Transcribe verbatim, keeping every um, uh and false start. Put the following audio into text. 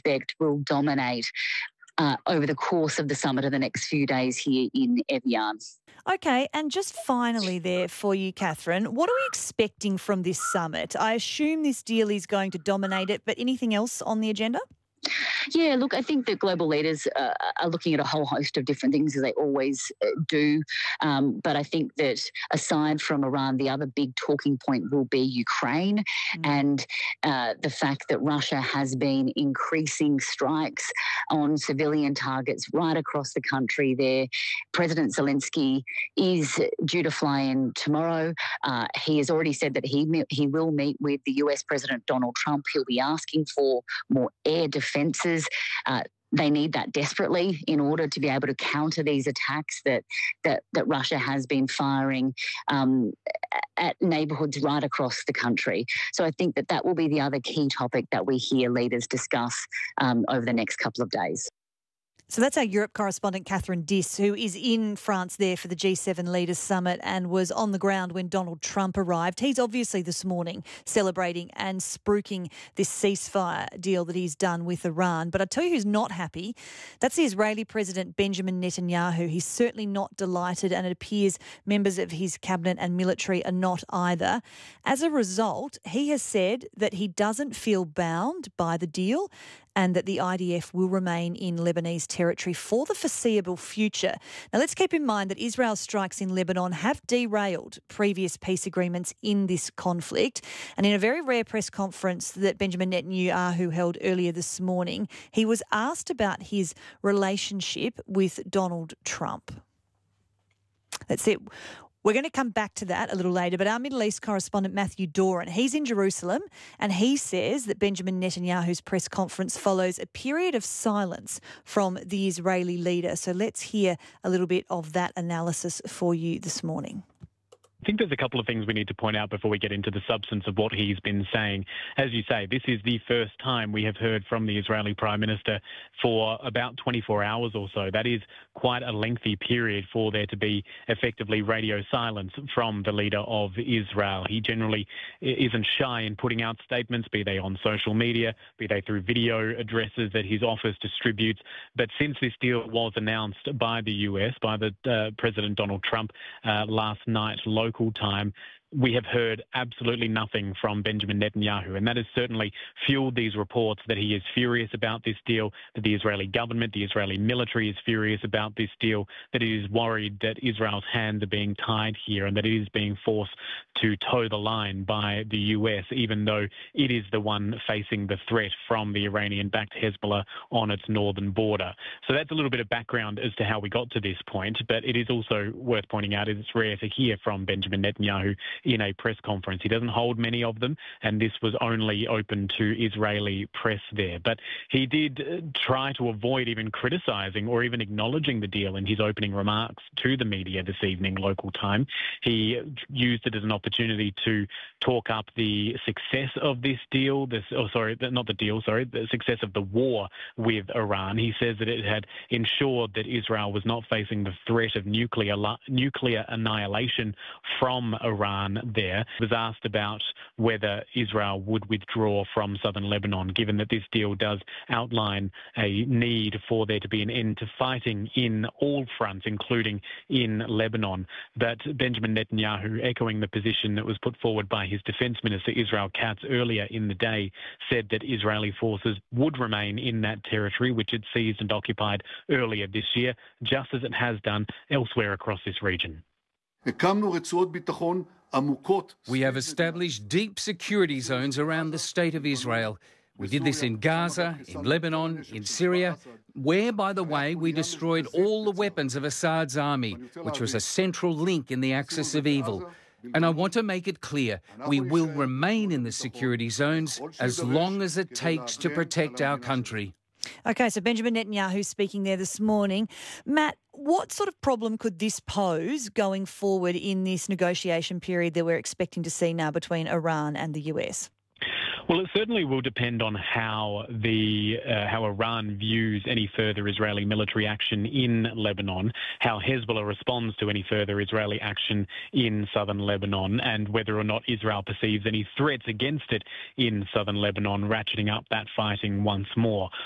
expect will dominate uh, over the course of the summit of the next few days here in Evian. Okay, and just finally there for you, Catherine, what are we expecting from this summit? I assume this deal is going to dominate it, but anything else on the agenda? Yeah, look, I think that global leaders uh, are looking at a whole host of different things, as they always uh, do. Um, but I think that aside from Iran, the other big talking point will be Ukraine mm. and uh, the fact that Russia has been increasing strikes on civilian targets right across the country there. President Zelensky is due to fly in tomorrow. Uh, he has already said that he, he will meet with the U S President Donald Trump. He'll be asking for more air defences. Uh, they need that desperately in order to be able to counter these attacks that that, that Russia has been firing um, at neighbourhoods right across the country. So I think that that will be the other key topic that we hear leaders discuss um, over the next couple of days. So that's our Europe correspondent, Catherine Diss, who is in France there for the G seven Leaders Summit and was on the ground when Donald Trump arrived. He's obviously this morning celebrating and spruiking this ceasefire deal that he's done with Iran. But I tell you who's not happy. That's the Israeli President Benjamin Netanyahu. He's certainly not delighted, and it appears members of his cabinet and military are not either. As a result, he has said that he doesn't feel bound by the deal and that the I D F will remain in Lebanese territory for the foreseeable future. Now, let's keep in mind that Israel's strikes in Lebanon have derailed previous peace agreements in this conflict. And in a very rare press conference that Benjamin Netanyahu held earlier this morning, he was asked about his relationship with Donald Trump. That's it. We're going to come back to that a little later, but our Middle East correspondent Matthew Doran, he's in Jerusalem, and he says that Benjamin Netanyahu's press conference follows a period of silence from the Israeli leader. So let's hear a little bit of that analysis for you this morning. I think there's a couple of things we need to point out before we get into the substance of what he's been saying. As you say, this is the first time we have heard from the Israeli Prime Minister for about twenty-four hours or so. That is quite a lengthy period for there to be effectively radio silence from the leader of Israel. He generally isn't shy in putting out statements, be they on social media, be they through video addresses that his office distributes. But since this deal was announced by the U S, by the uh, President Donald Trump uh, last night, local time, we have heard absolutely nothing from Benjamin Netanyahu, and that has certainly fueled these reports that he is furious about this deal, that the Israeli government, the Israeli military is furious about this deal, that he is worried that Israel's hands are being tied here and that it is being forced to toe the line by the U S, even though it is the one facing the threat from the Iranian-backed Hezbollah on its northern border. So that's a little bit of background as to how we got to this point, but it is also worth pointing out it's rare to hear from Benjamin Netanyahu in a press conference. He doesn't hold many of them, and this was only open to Israeli press there. But he did try to avoid even criticising or even acknowledging the deal in his opening remarks to the media this evening, local time. He used it as an opportunity to talk up the success of this deal, this, oh, sorry, not the deal, sorry, the success of the war with Iran. He says that it had ensured that Israel was not facing the threat of nuclear, nuclear annihilation from Iran there. He was asked about whether Israel would withdraw from southern Lebanon, given that this deal does outline a need for there to be an end to fighting in all fronts, including in Lebanon. But Benjamin Netanyahu, echoing the position that was put forward by his defense minister, Israel Katz, earlier in the day, said that Israeli forces would remain in that territory, which it seized and occupied earlier this year, just as it has done elsewhere across this region. We have established deep security zones around the state of Israel. We did this in Gaza, in Lebanon, in Syria, where, by the way, we destroyed all the weapons of Assad's army, which was a central link in the axis of evil. And I want to make it clear, we will remain in the security zones as long as it takes to protect our country. Okay, so Benjamin Netanyahu speaking there this morning. Matt, what sort of problem could this pose going forward in this negotiation period that we're expecting to see now between Iran and the U S? Well, it certainly will depend on how the uh, how Iran views any further Israeli military action in Lebanon, how Hezbollah responds to any further Israeli action in southern Lebanon, and whether or not Israel perceives any threats against it in southern Lebanon, ratcheting up that fighting once more.